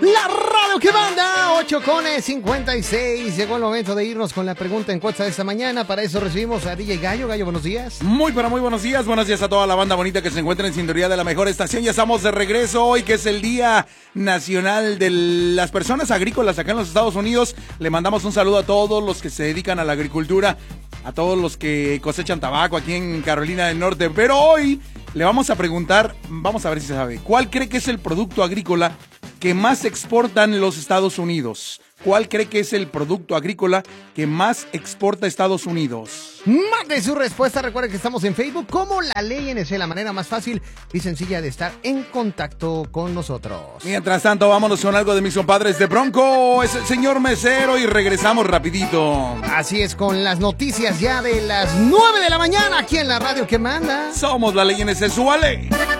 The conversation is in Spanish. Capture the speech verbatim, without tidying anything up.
La radio que manda, ocho con cincuenta y seis. Llegó el momento de irnos con la pregunta encuesta de esta mañana. Para eso recibimos a D J Gallo. Gallo, buenos días. Muy, pero muy buenos días. Buenos días a toda la banda bonita que se encuentra en sintonía de la mejor estación. Ya estamos de regreso hoy, que es el Día Nacional de las Personas Agrícolas acá en los Estados Unidos. Le mandamos un saludo a todos los que se dedican a la agricultura, a todos los que cosechan tabaco aquí en Carolina del Norte. Pero hoy le vamos a preguntar, vamos a ver si se sabe, ¿cuál cree que es el producto agrícola que más exportan los Estados Unidos? ¿Cuál cree que es el producto agrícola que más exporta Estados Unidos? Mande su respuesta. Recuerden que estamos en Facebook como La Ley N C, la manera más fácil y sencilla de estar en contacto con nosotros. Mientras tanto, vámonos con algo de mis compadres de Bronco. Es el señor Mesero y regresamos rapidito. Así es, con las noticias ya de las nueve de la mañana aquí en la radio que manda. Somos La Ley N C, súbale.